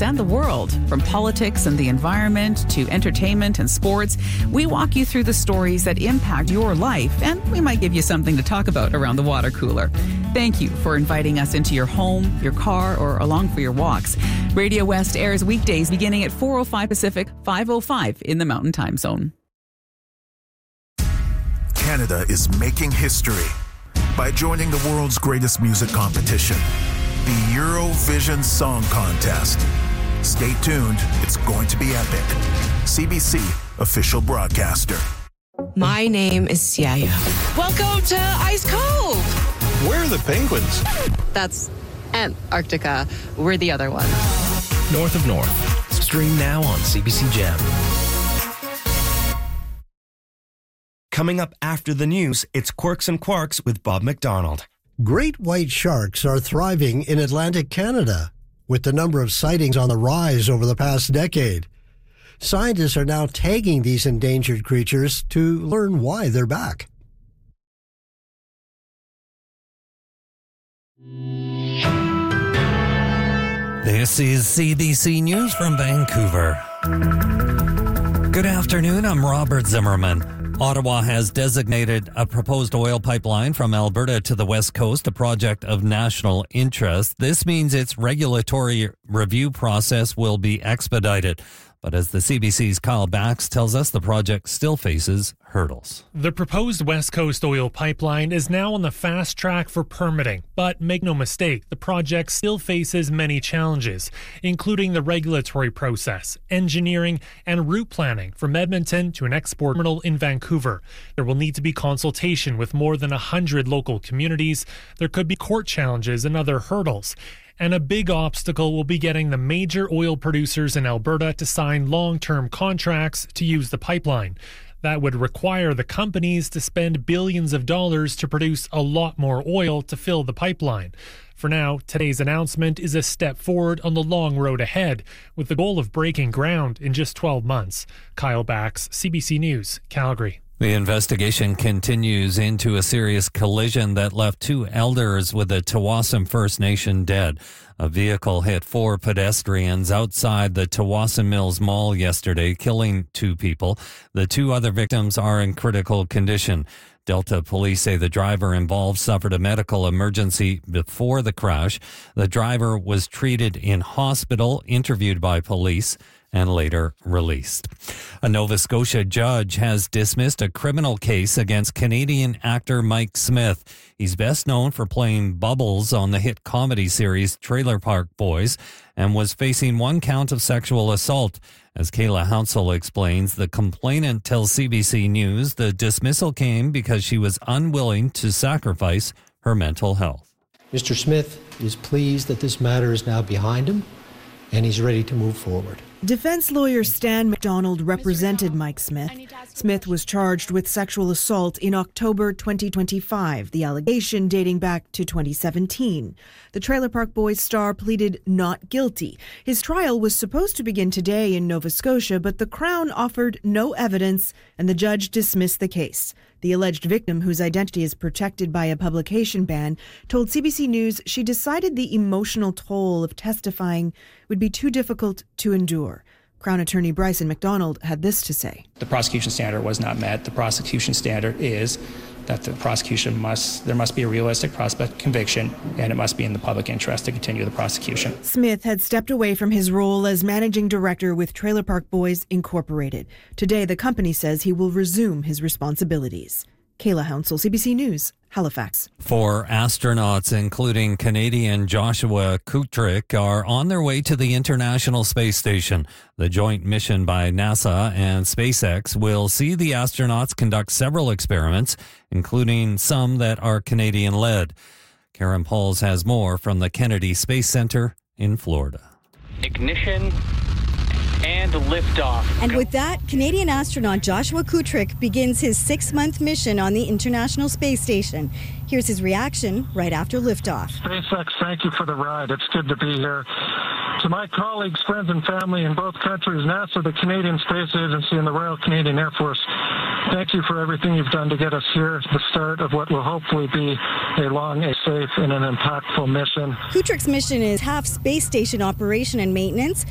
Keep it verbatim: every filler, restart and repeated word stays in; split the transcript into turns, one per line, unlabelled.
and the world. From politics and the environment to entertainment and sports, we walk you through the stories that impact your life, and we might give you something to talk about around the water cooler. Thank you for inviting us into your home, your car, or along for your walks. Radio West airs weekdays beginning at four oh five Pacific, five oh five in the Mountain Time Zone.
Canada is making history by joining the world's greatest music competition, the Eurovision Song Contest. Stay tuned, it's going to be epic. C B C official broadcaster.
My name is Siaya. Welcome to Ice Cove.
Where are the penguins?
That's Antarctica. We're the other one.
North of North. Stream now on C B C Gem. Coming up after the news, it's Quirks and Quarks with Bob McDonald.
Great white sharks are thriving in Atlantic Canada, with the number of sightings on the rise over the past decade. Scientists are now tagging these endangered creatures to learn why they're back.
This is C B C News from Vancouver. Good afternoon, I'm Robert Zimmerman. Ottawa has designated a proposed oil pipeline from Alberta to the West Coast a project of national interest. This means its regulatory review process will be expedited. But as the C B C's Kyle Bax tells us, the project still faces hurdles.
The proposed West Coast oil pipeline is now on the fast track for permitting. But make no mistake, the project still faces many challenges, including the regulatory process, engineering, and route planning from Edmonton to an export terminal in Vancouver. There will need to be consultation with more than one hundred local communities. There could be court challenges and other hurdles. And a big obstacle will be getting the major oil producers in Alberta to sign long-term contracts to use the pipeline. That would require the companies to spend billions of dollars to produce a lot more oil to fill the pipeline. For now, today's announcement is a step forward on the long road ahead, with the goal of breaking ground in just twelve months. Kyle Bax, C B C News, Calgary.
The investigation continues into a serious collision that left two elders with the Tsawwassen First Nation dead. A vehicle hit four pedestrians outside the Tsawwassen Mills Mall yesterday, killing two people. The two other victims are in critical condition. Delta police say the driver involved suffered a medical emergency before the crash. The driver was treated in hospital, interviewed by police, and later released. A Nova Scotia judge has dismissed a criminal case against Canadian actor Mike Smith. He's best known for playing Bubbles on the hit comedy series Trailer Park Boys and was facing one count of sexual assault. As Kayla Hounsell explains, the complainant tells C B C News the dismissal came because she was unwilling to sacrifice her mental health.
Mister Smith is pleased that this matter is now behind him, and he's ready to move forward.
Defense lawyer Stan McDonald represented Mike Smith. Smith was charged with sexual assault in October twenty twenty-five, the allegation dating back to twenty seventeen. The Trailer Park Boys star pleaded not guilty. His trial was supposed to begin today in Nova Scotia, but the Crown offered no evidence and the judge dismissed the case. The alleged victim, whose identity is protected by a publication ban, told C B C News she decided the emotional toll of testifying would be too difficult to endure. Crown Attorney Bryson McDonald had this to say.
The prosecution standard was not met. The prosecution standard is that the prosecution must, there must be a realistic prospect of conviction, and it must be in the public interest to continue the prosecution.
Smith had stepped away from his role as managing director with Trailer Park Boys Incorporated. Today, the company says he will resume his responsibilities. Kayla Hounsell, C B C News, Halifax.
Four astronauts, including Canadian Joshua Kutrick, are on their way to the International Space Station. The joint mission by NASA and SpaceX will see the astronauts conduct several experiments, including some that are Canadian-led. Karen Pauls has more from the Kennedy Space Center in Florida.
Ignition and liftoff.
And with that, Canadian astronaut Joshua Kutrick begins his six-month mission on the International Space Station. Here's his reaction right after liftoff.
SpaceX, thank you for the ride. It's good to be here. To my colleagues, friends, and family in both countries, NASA, the Canadian Space Agency, and the Royal Canadian Air Force, thank you for everything you've done to get us here, the start of what will hopefully be a long, a safe, and an impactful mission.
Kutrick's mission is half space station operation and maintenance,